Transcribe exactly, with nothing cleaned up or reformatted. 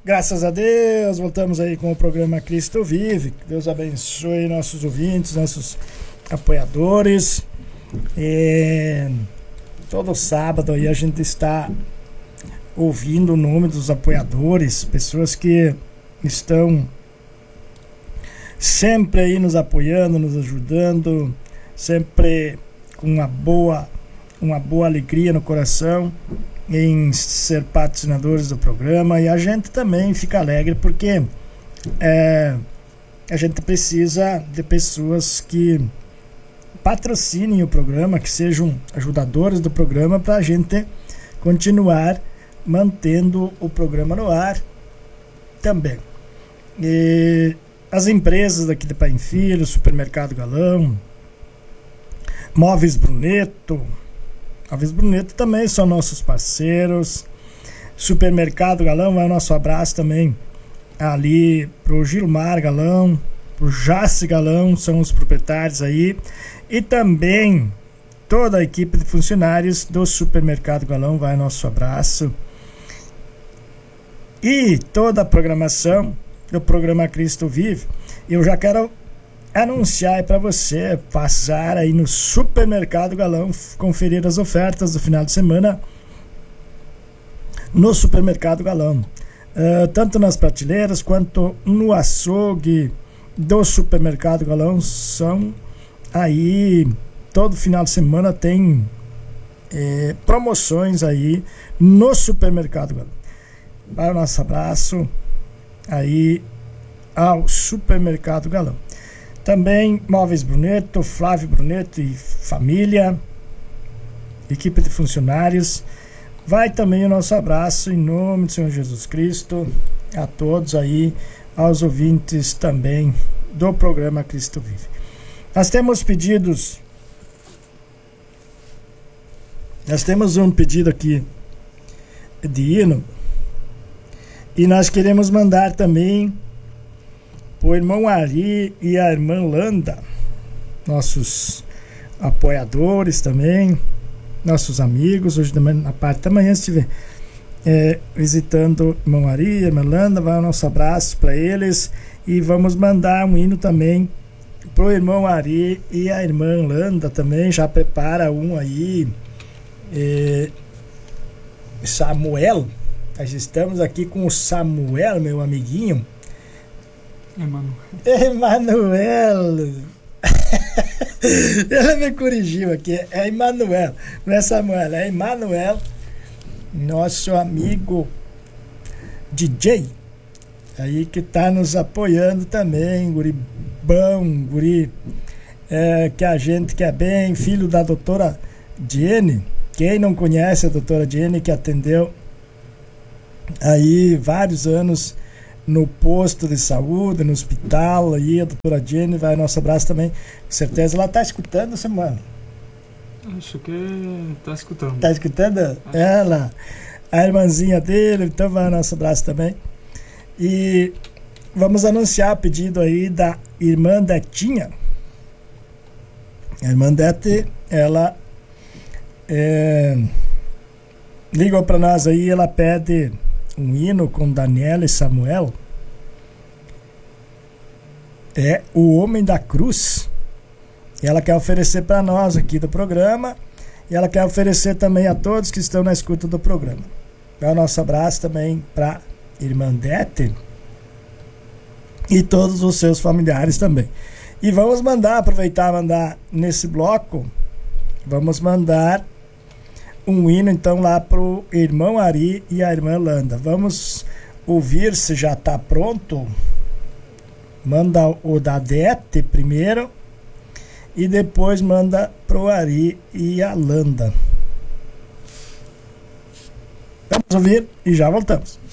Graças a Deus, voltamos aí com o programa Cristo Vive. Deus abençoe nossos ouvintes, nossos apoiadores. E todo sábado aí a gente está ouvindo o nome dos apoiadores, pessoas que estão sempre aí nos apoiando, nos ajudando, sempre com uma boa, uma boa alegria no coração em ser patrocinadores do programa. E a gente também fica alegre porque é, a gente precisa de pessoas que patrocinem o programa, que sejam ajudadores do programa, para a gente continuar mantendo o programa no ar também. E as empresas daqui de Paim Filho, Supermercado Galão, Móveis Bruneto, Móveis Bruneto também são nossos parceiros. Supermercado Galão, vai o nosso abraço também ali pro Gilmar Galão, pro Jace Galão, são os proprietários aí. E também toda a equipe de funcionários do Supermercado Galão, vai o nosso abraço. E toda a programação do programa Cristo Vive, eu já quero anunciar para você passar aí no Supermercado Galão, conferir as ofertas do final de semana no Supermercado Galão, uh, tanto nas prateleiras quanto no açougue do Supermercado Galão. São aí, todo final de semana tem eh, promoções aí no Supermercado Galão. Vai o nosso abraço aí ao Supermercado Galão. Também Móveis Bruneto, Flávio Bruneto e família, equipe de funcionários. Vai também o nosso abraço em nome do Senhor Jesus Cristo a todos aí, aos ouvintes também do programa Cristo Vive. Nós temos pedidos, nós temos um pedido aqui de hino, e nós queremos mandar também o irmão Ari e a irmã Landa, nossos apoiadores também, nossos amigos. Hoje na parte da manhã estiver é, visitando o irmão Ari e a irmã Landa, vai o nosso abraço para eles. E vamos mandar um hino também pro irmão Ari e a irmã Landa também. Já prepara um aí, é, Samuel. Nós estamos aqui com o Samuel, meu amiguinho. Emanuel. Emanuel. Ele me corrigiu aqui. É Emanuel. Não é Samuel, é Emanuel. Nosso amigo D J. Aí que está nos apoiando também. Guri bom, guri é, que a gente quer bem. Filho da doutora Jenny. Quem não conhece a doutora Jenny, que atendeu aí vários anos no posto de saúde, no hospital, aí a doutora Jenny, vai nosso abraço também, com certeza ela está escutando, semana. Acho que está escutando. Está escutando? Acho. Ela, a irmãzinha dele, então vai nosso abraço também. E vamos anunciar o pedido aí da irmã Detinha. A irmã Dete, ela é, ligou para nós aí, ela pede um hino com Daniela e Samuel. É O Homem da Cruz. E ela quer oferecer para nós aqui do programa. E ela quer oferecer também a todos que estão na escuta do programa. Dá o nosso abraço também para irmã Dete e todos os seus familiares também. E vamos mandar, aproveitar e mandar nesse bloco, vamos mandar um hino então lá pro irmão Ari e a irmã Landa. Vamos ouvir se já está pronto. Manda o da Dete primeiro e depois manda pro Ari e a Landa. Vamos ouvir e já voltamos.